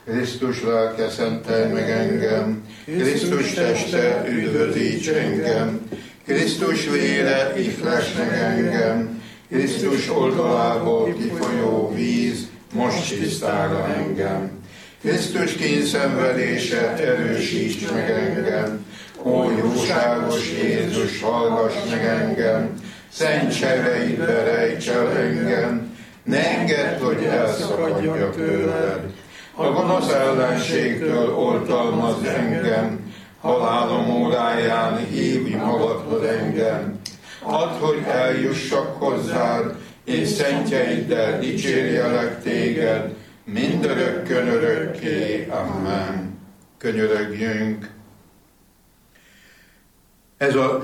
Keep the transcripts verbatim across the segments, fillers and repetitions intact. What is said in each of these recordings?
Krisztus lelke, szentelj meg engem, Krisztus teste, üdvözíts engem, Krisztus vére, ihles meg engem, Krisztus oldalából kifolyó víz, most tisztára engem. Krisztus kényszenvedése, erősíts meg engem, ó jóságos Jézus, hallgass meg engem, szent sereidbe rejts el engem, ne engedd, hogy elszakadjak tőled. A gonosz ellenségtől oltalmazz engem, halálom óráján hívj magadhoz engem. Add, hogy eljussak hozzád, és szentjeiddel dicsérjelek téged, mindörökkön örökké. Amen. Könyörögjünk. Ez a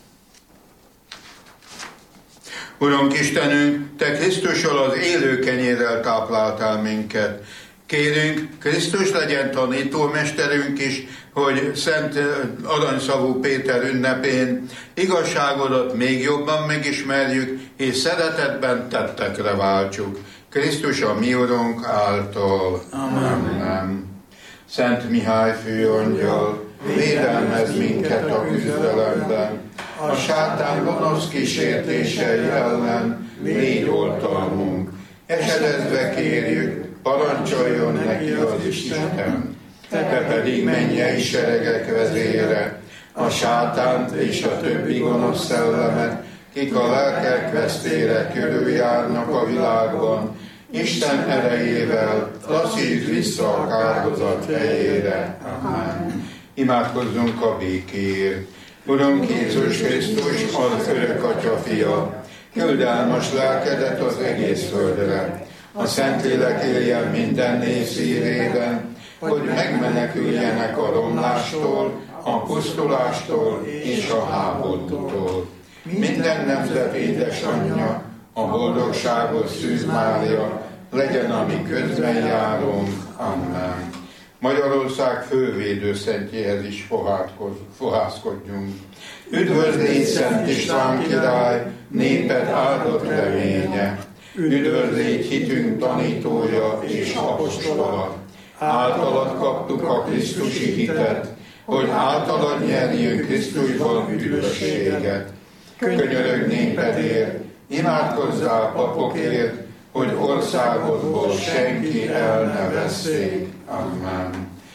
Urunk Istenünk, Te Krisztussal az élő kenyérrel tápláltál minket. Kérünk, Krisztus legyen tanítómesterünk is, hogy szent aranyszavú Péter ünnepén igazságodat még jobban megismerjük, és szeretetben tettekre váltsuk. Krisztus a mi Urunk által. Amen. Amen. Szent Mihály főangyal, védelmezz minket a küzdelemben, a sátán gonosz kísértései ellen légy oltalmunk. Esedezve kérjük, parancsoljon neki az Isten. Te pedig mennyei seregek vezére, a sátánt és a többi gonosz szellemet, kik a lelkek vesztére körüljárnak a világban, Isten erejével taszítsd vissza a kárhozat helyére. Amen. Imádkozzunk a békéért. Urunk Jézus Krisztus, az örök Atya fia, küld el most lelkedet az egész földre. A Szentlélek éljen minden név szívében, hogy megmeneküljenek a romlástól, a pusztulástól és a háborútól. Minden nemzet édesanyja, a boldogságos Szűz Mária, legyen a mi közbenjárunk. Amen. Magyarország fővédőszentjéhez is fohászkodjunk. Üdvözl légy, Szent István király, néped áldott reménye. Üdvözl légy, hitünk tanítója és apostola. Általad kaptuk a krisztusi hitet, hogy általad nyerjünk Krisztusban üdvösséget. Könyörög népedért, imádkozzál papokért, hogy országodból senki el ne vesszék. Amen.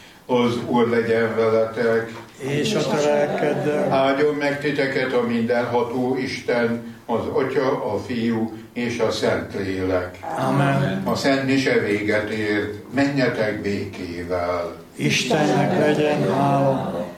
Az Úr legyen veletek, és a te lelkeddel. Áldjon meg titeket a mindenható Isten, az Atya, a Fiú és a Szentlélek. Amen. A szent mise véget ért, menjetek békével. Istennek legyen hála.